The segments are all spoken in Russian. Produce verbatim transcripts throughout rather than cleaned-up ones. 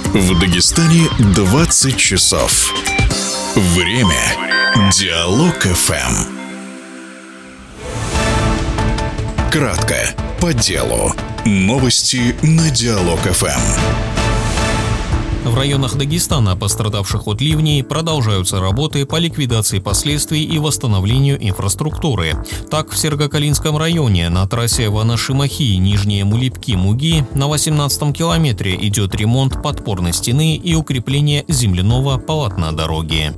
В Дагестане двадцать часов. Время. Диалог эф эм. Кратко, по делу. Новости на Диалог эф эм. В районах Дагестана, пострадавших от ливней, продолжаются работы по ликвидации последствий и восстановлению инфраструктуры. Так, в Сергокалинском районе на трассе Ванаши-Махи, Нижние Мулипки-Муги на восемнадцатом километре идет ремонт подпорной стены и укрепление земляного полотна дороги.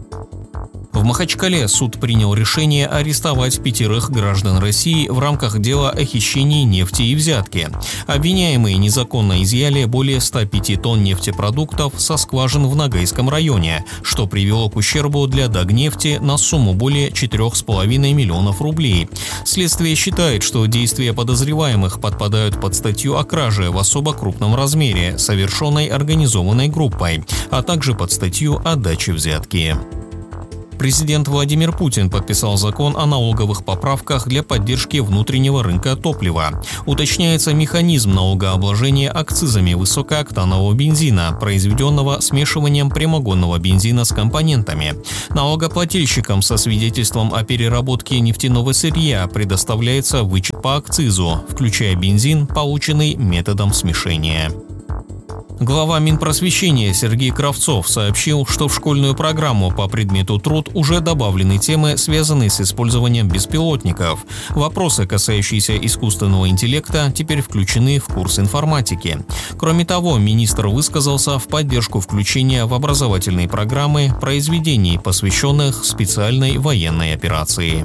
В Махачкале суд принял решение арестовать пятерых граждан России в рамках дела о хищении нефти и взятки. Обвиняемые незаконно изъяли более ста пяти тонн нефтепродуктов со скважин в Ногайском районе, что привело к ущербу для Дагнефти на сумму более четырёх с половиной миллионов рублей. Следствие считает, что действия подозреваемых подпадают под статью о краже в особо крупном размере, совершенной организованной группой, а также под статью о даче взятки. Президент Владимир Путин подписал закон о налоговых поправках для поддержки внутреннего рынка топлива. Уточняется механизм налогообложения акцизами высокооктанового бензина, произведенного смешиванием прямогонного бензина с компонентами. Налогоплательщикам со свидетельством о переработке нефтяного сырья предоставляется вычет по акцизу, включая бензин, полученный методом смешения. Глава Минпросвещения Сергей Кравцов сообщил, что в школьную программу по предмету труд уже добавлены темы, связанные с использованием беспилотников. Вопросы, касающиеся искусственного интеллекта, теперь включены в курс информатики. Кроме того, министр высказался в поддержку включения в образовательные программы произведений, посвященных специальной военной операции.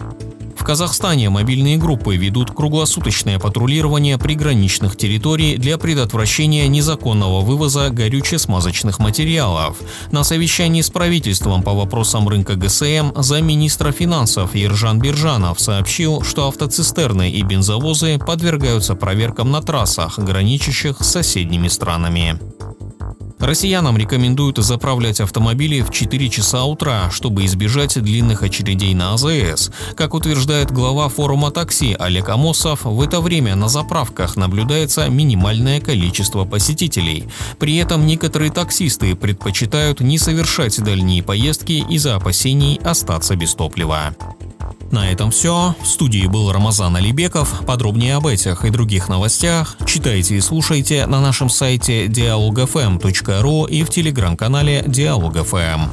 В Казахстане мобильные группы ведут круглосуточное патрулирование приграничных территорий для предотвращения незаконного вывоза горюче-смазочных материалов. На совещании с правительством по вопросам рынка гэ эс эм замминистра финансов Ержан Биржанов сообщил, что автоцистерны и бензовозы подвергаются проверкам на трассах, граничащих с соседними странами. Россиянам рекомендуют заправлять автомобили в четыре часа утра, чтобы избежать длинных очередей на а зэ эс. Как утверждает глава форума такси Олег Амосов, в это время на заправках наблюдается минимальное количество посетителей. При этом некоторые таксисты предпочитают не совершать дальние поездки из-за опасений остаться без топлива. На этом все. В студии был Рамазан Алибеков. Подробнее об этих и других новостях читайте и слушайте на нашем сайте диалог эф эм точка ру и в телеграм-канале Диалог эф эм.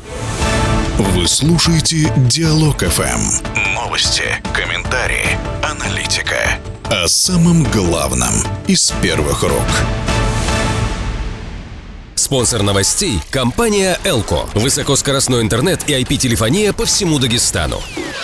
Вы слушаете Диалог эф эм. Новости, комментарии, аналитика. О самом главном из первых рук. Спонсор новостей – компания Элко. Высокоскоростной интернет и ай пи-телефония по всему Дагестану.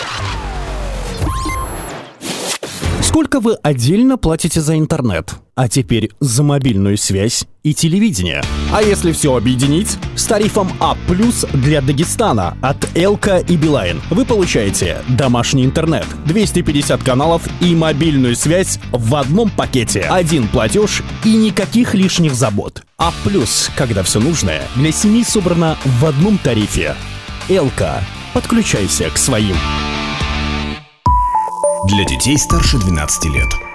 Сколько вы отдельно платите за интернет? А теперь за мобильную связь и телевидение. А если все объединить? С тарифом А плюс для Дагестана от Элко и Билайн вы получаете домашний интернет, двести пятьдесят каналов и мобильную связь в одном пакете. Один платеж и никаких лишних забот. А плюс, когда все нужное для семьи собрано в одном тарифе. Элко. Подключайся к своим. Для детей старше двенадцати лет.